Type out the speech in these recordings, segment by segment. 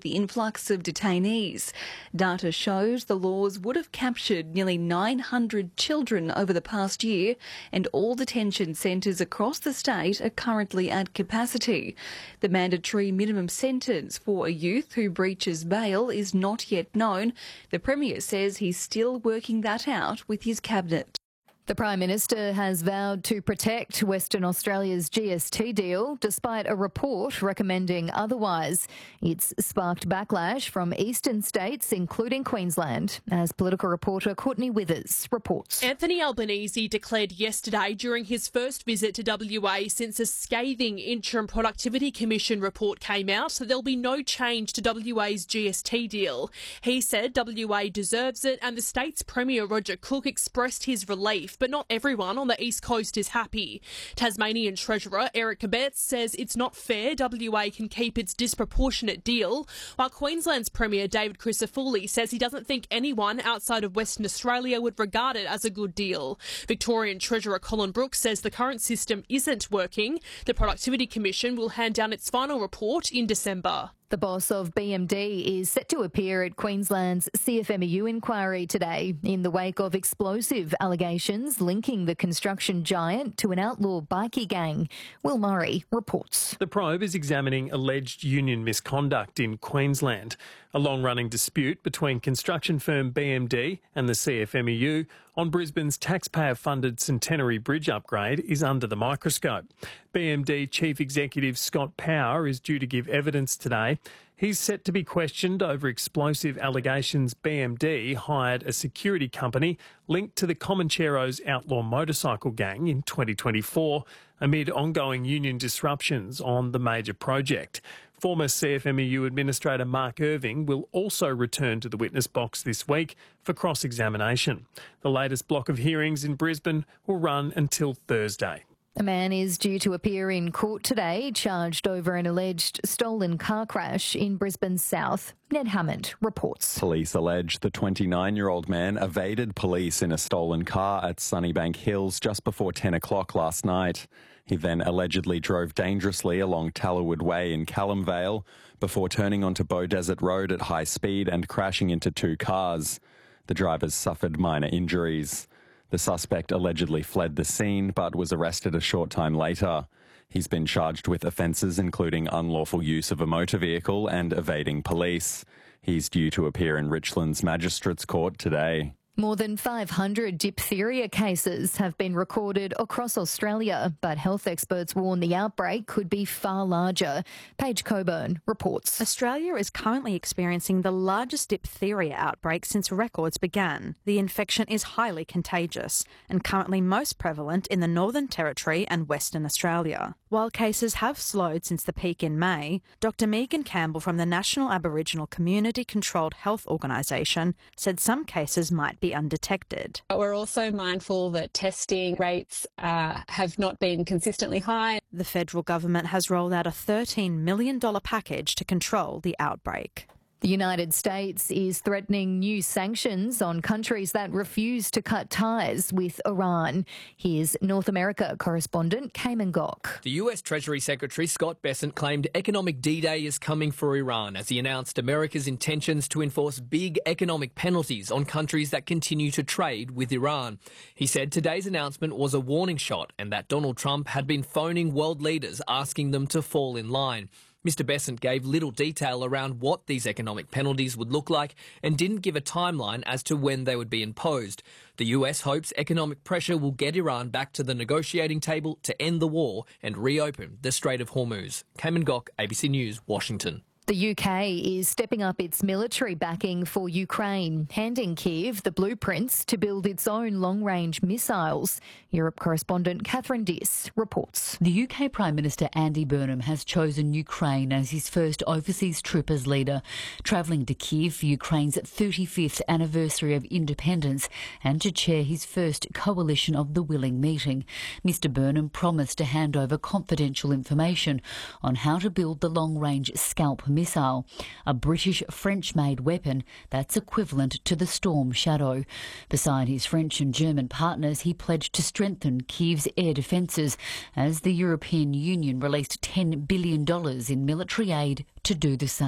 the influx of detainees. Data shows the laws would have captured nearly 900 children over the past year, and all detention centres across the state are currently at capacity. The mandatory minimum sentence for a youth who breaches bail is not yet known. The Premier says he's still working that out with his cabinet. The Prime Minister has vowed to protect Western Australia's GST deal despite a report recommending otherwise. It's sparked backlash from eastern states, including Queensland, as political reporter Courtney Withers reports. Anthony Albanese declared yesterday during his first visit to WA since a scathing Interim Productivity Commission report came out that there'll be no change to WA's GST deal. He said WA deserves it, and the state's Premier Roger Cook expressed his relief. But not everyone on the East Coast is happy. Tasmanian Treasurer Eric Abetz says it's not fair WA can keep its disproportionate deal, while Queensland's Premier David Crisafulli says he doesn't think anyone outside of Western Australia would regard it as a good deal. Victorian Treasurer Colin Brooks says the current system isn't working. The Productivity Commission will hand down its final report in December. The boss of BMD is set to appear at Queensland's CFMEU inquiry today in the wake of explosive allegations linking the construction giant to an outlaw bikie gang. Will Murray reports. The probe is examining alleged union misconduct in Queensland. A long-running dispute between construction firm BMD and the CFMEU on Brisbane's taxpayer-funded Centenary Bridge upgrade is under the microscope. BMD Chief Executive Scott Power is due to give evidence today. He's set to be questioned over explosive allegations BMD hired a security company linked to the Comancheros outlaw motorcycle gang in 2024 amid ongoing union disruptions on the major project. Former CFMEU Administrator Mark Irving will also return to the witness box this week for cross-examination. The latest block of hearings in Brisbane will run until Thursday. A man is due to appear in court today, charged over an alleged stolen car crash in Brisbane's south. Ned Hammond reports. Police allege the 29-year-old man evaded police in a stolen car at Sunnybank Hills just before 10 o'clock last night. He then allegedly drove dangerously along Tallerwood Way in Callum Vale before turning onto Beaudesert Road at high speed and crashing into two cars. The drivers suffered minor injuries. The suspect allegedly fled the scene but was arrested a short time later. He's been charged with offences including unlawful use of a motor vehicle and evading police. He's due to appear in Richland's Magistrates Court today. More than 500 diphtheria cases have been recorded across Australia, but health experts warn the outbreak could be far larger. Paige Coburn reports. Australia is currently experiencing the largest diphtheria outbreak since records began. The infection is highly contagious and currently most prevalent in the Northern Territory and Western Australia. While cases have slowed since the peak in May, Dr Megan Campbell from the National Aboriginal Community Controlled Health Organisation said some cases might be undetected. We're also mindful that testing rates have not been consistently high. The federal government has rolled out a $13 million package to control the outbreak. The United States is threatening new sanctions on countries that refuse to cut ties with Iran. Here's North America correspondent Cayman Gok. The US Treasury Secretary Scott Bessent claimed economic D-Day is coming for Iran as he announced America's intentions to enforce big economic penalties on countries that continue to trade with Iran. He said today's announcement was a warning shot and that Donald Trump had been phoning world leaders asking them to fall in line. Mr Bessent gave little detail around what these economic penalties would look like and didn't give a timeline as to when they would be imposed. The US hopes economic pressure will get Iran back to the negotiating table to end the war and reopen the Strait of Hormuz. Cayman Gok, ABC News, Washington. The UK is stepping up its military backing for Ukraine, handing Kyiv the blueprints to build its own long-range missiles. Europe correspondent Catherine Diss reports. The UK Prime Minister Andy Burnham has chosen Ukraine as his first overseas trip as leader, travelling to Kyiv for Ukraine's 35th anniversary of independence and to chair his first Coalition of the Willing meeting. Mr Burnham promised to hand over confidential information on how to build the long-range Scalp missile, a British French-made weapon that's equivalent to the Storm Shadow. Beside his French and German partners, he pledged to strengthen Kyiv's air defences as the European Union released $10 billion in military aid to do the same.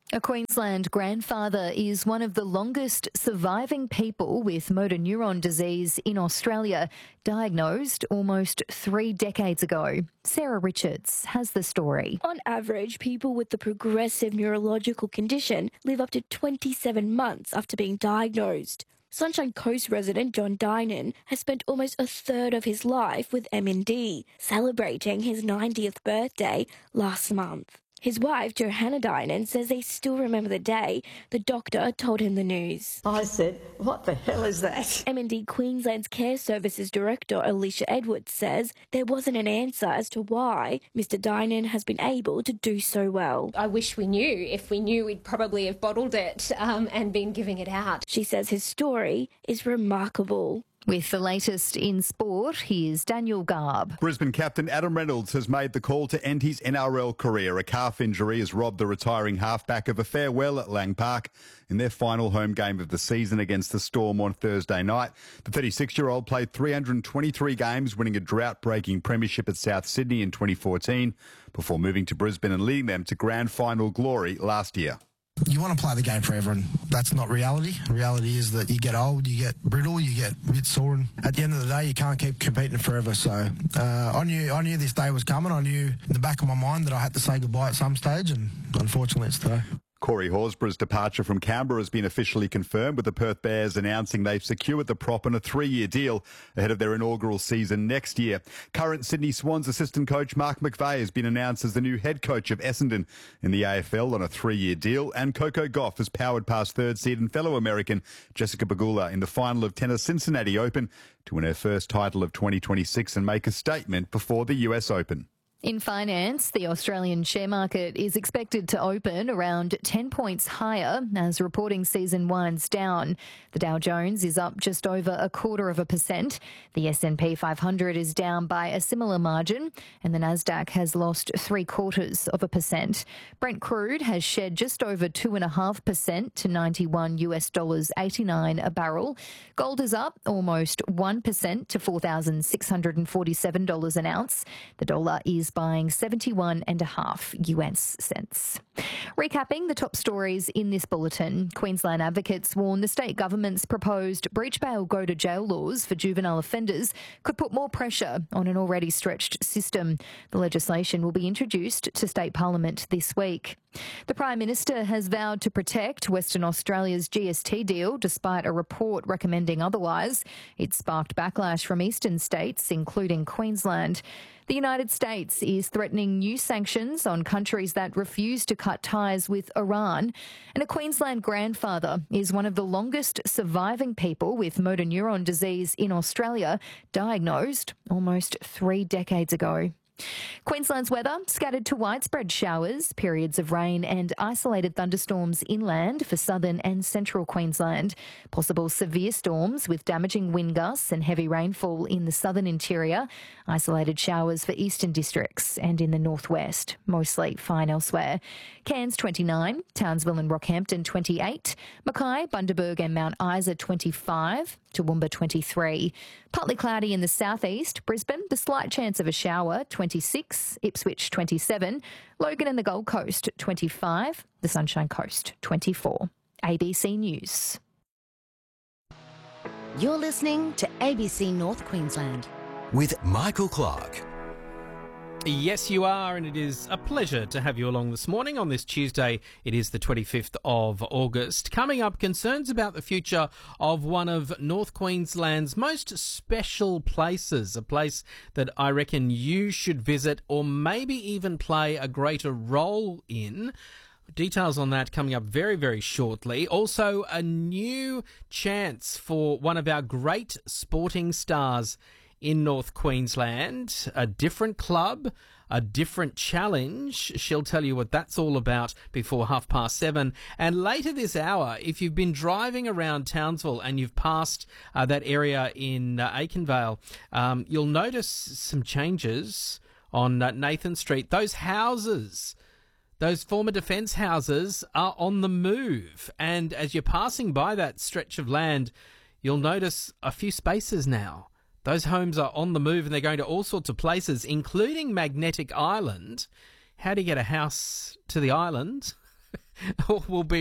A Queensland grandfather is one of the longest surviving people with motor neuron disease in Australia, diagnosed almost 3 decades ago. Sarah Richards has the story. On average, people with the progressive neurological condition live up to 27 months after being diagnosed. Sunshine Coast resident John Dynan has spent almost a third of his life with MND, celebrating his 90th birthday last month. His wife, Johanna Dynan, says they still remember the day the doctor told him the news. I said, what the hell is that? MND Queensland's Care Services Director, Alicia Edwards, says there wasn't an answer as to why Mr Dynan has been able to do so well. I wish we knew. If we knew, we'd probably have bottled it and been giving it out. She says his story is remarkable. With the latest in sport, here's Daniel Garb. Brisbane captain Adam Reynolds has made the call to end his NRL career. A calf injury has robbed the retiring halfback of a farewell at Lang Park in their final home game of the season against the Storm on Thursday night. The 36-year-old played 323 games, winning a drought-breaking premiership at South Sydney in 2014 before moving to Brisbane and leading them to grand final glory last year. You want to play the game forever, and that's not reality. Reality is that you get old, you get brittle, you get a bit sore, and at the end of the day, you can't keep competing forever. So I knew this day was coming. I knew in the back of my mind that I had to say goodbye at some stage, and unfortunately it's today. Corey Horsburgh's departure from Canberra has been officially confirmed, with the Perth Bears announcing they've secured the prop on a 3-year deal ahead of their inaugural season next year. Current Sydney Swans assistant coach Mark McVeigh has been announced as the new head coach of Essendon in the AFL on a 3-year deal, and Coco Gauff has powered past third seed and fellow American Jessica Pegula in the final of tennis Cincinnati Open to win her first title of 2026 and make a statement before the US Open. In finance, the Australian share market is expected to open around 10 points higher as reporting season winds down. The Dow Jones is up just over 0.25%. The S&P 500 is down by a similar margin, and the Nasdaq has lost 0.75%. Brent crude has shed just over 2.5% to $91.89 a barrel. Gold is up almost 1% to $4,647 an ounce. The dollar is buying 71.5 US cents. Recapping the top stories in this bulletin, Queensland advocates warn the state government's proposed breach bail go to jail laws for juvenile offenders could put more pressure on an already stretched system. The legislation will be introduced to state parliament this week. The Prime Minister has vowed to protect Western Australia's GST deal despite a report recommending otherwise. It sparked backlash from eastern states, including Queensland. The United States is threatening new sanctions on countries that refuse to cut ties with Iran. And a Queensland grandfather is one of the longest surviving people with motor neuron disease in Australia, diagnosed almost 3 decades ago. Queensland's weather scattered to widespread showers, periods of rain and isolated thunderstorms inland for southern and central Queensland. Possible severe storms with damaging wind gusts and heavy rainfall in the southern interior. Isolated showers for eastern districts and in the northwest. Mostly fine elsewhere. Cairns 29, Townsville and Rockhampton 28, Mackay, Bundaberg and Mount Isa 25, Toowoomba 23. Partly cloudy in the southeast. Brisbane, the slight chance of a shower 26, Ipswich 27, Logan and the Gold Coast 25, the Sunshine Coast 24. ABC News. You're listening to ABC North Queensland with Michael Clark. Yes, you are, and it is a pleasure to have you along this morning on this Tuesday. It is the 25th of August. Coming up, concerns about the future of one of North Queensland's most special places, a place that I reckon you should visit or maybe even play a greater role in. Details on that coming up very, very shortly. Also, a new chance for one of our great sporting stars in North Queensland, a different club, a different challenge. She'll tell you what that's all about before 7:30. And later this hour, if you've been driving around Townsville and you've passed that area in Aikenvale, you'll notice some changes on Nathan Street. Those houses, those former defence houses, are on the move. And as you're passing by that stretch of land, you'll notice a few spaces now. Those homes are on the move and they're going to all sorts of places, including Magnetic Island. How do you get a house to the island? All will be